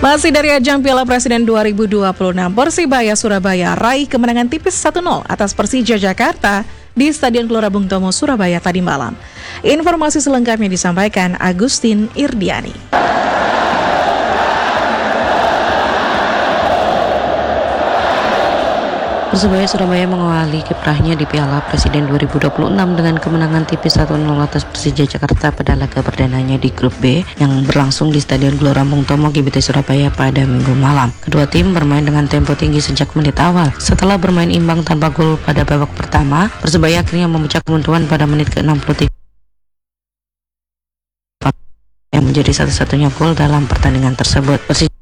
Masih dari ajang Piala Presiden 2026, Persibaya Surabaya raih kemenangan tipis 1-0 atas Persija Jakarta di Stadion Gelora Bung Tomo, Surabaya tadi malam. Informasi selengkapnya disampaikan Agustin Irdiani. Persebaya Surabaya mengawali kiprahnya di Piala Presiden 2026 dengan kemenangan tipis 1-0 atas Persija Jakarta pada laga perdananya di Grup B yang berlangsung di Stadion Gelora Bung Tomo GBT Surabaya pada Minggu malam. Kedua tim bermain dengan tempo tinggi sejak menit awal. Setelah bermain imbang tanpa gol pada babak pertama, Persebaya akhirnya memecah kebuntuan pada menit ke-63 yang menjadi satu-satunya gol dalam pertandingan tersebut.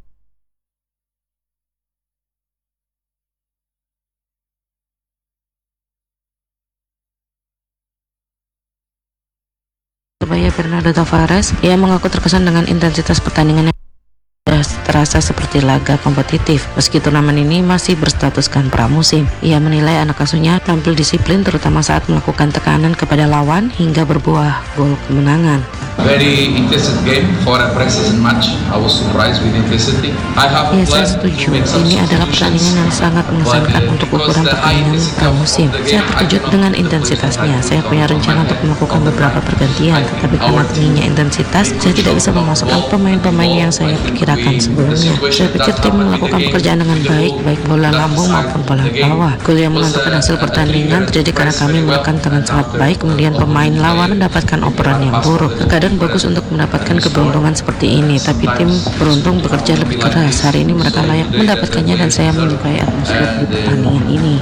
Persebaya Fernando Tavares, ia mengaku terkesan dengan intensitas pertandingan yang terasa seperti laga kompetitif. Meski turnamen ini masih berstatuskan pramusim, ia menilai anak asuhnya tampil disiplin terutama saat melakukan tekanan kepada lawan hingga berbuah gol kemenangan. Very intensive game for a pre-season match. I was surprised with intensity. Ya, saya setuju. Ini adalah pertandingan yang sangat mengesankan untuk ukuran pertandingan pramusim. Saya terkejut dengan intensitasnya. Saya punya rencana untuk melakukan beberapa pergantian, tapi karena tingginya intensitas, saya tidak bisa memasukkan pemain-pemain yang saya perkirakan sebelumnya. Saya pikir tim melakukan pekerjaan dengan baik bola lambung maupun bola bawah. Gol yang menentukan hasil pertandingan terjadi karena kami menekan dengan sangat baik, kemudian pemain lawan mendapatkan operan yang buruk. Terkadang bagus untuk mendapatkan keberuntungan seperti ini, tapi tim beruntung bekerja lebih keras. Hari ini mereka layak mendapatkannya dan saya menyukai atmosfer di pertandingan ini.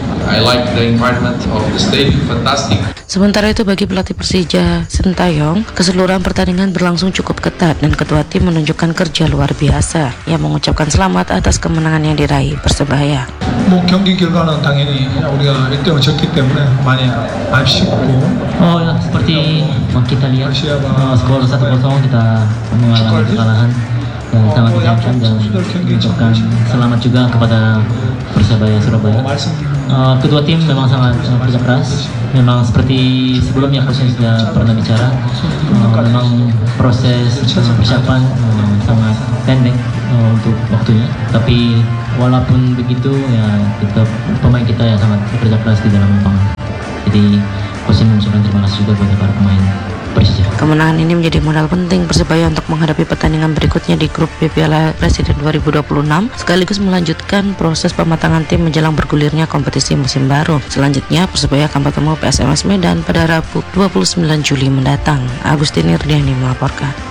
Sementara itu bagi pelatih Persija Sintayong, keseluruhan pertandingan berlangsung cukup ketat dan ketua tim menunjukkan kerja luar biasa. Ia mengucapkan selamat atas kemenangan yang diraih Persebaya. 경기 결과는 당연히 우리가 1등을 졌기 때문에 많이 아쉽고 ya, seperti kita lihat skor 1-0 kita mengalami kekalahan yang sangat menyakitkan dan mengucapkan selamat juga kepada Persebaya Surabaya. Kedua tim memang sangat kerja keras. Memang seperti sebelumnya proses sudah pernah bicara, memang proses persiapan sangat pendek untuk waktunya. Tapi walaupun begitu ya tetap pemain kita ya sangat bekerja keras di dalam lapangan. Jadi coach mengucapkan terima kasih juga kepada para pemain Persija. Kemenangan ini menjadi modal penting Persebaya untuk menghadapi pertandingan berikutnya di Grup B Piala Presiden 2026 sekaligus melanjutkan proses pematangan tim menjelang bergulirnya kompetisi musim baru. Selanjutnya Persebaya akan bertemu PSMS Medan pada Rabu 29 Juli mendatang. Agustin Irdiani melaporkan.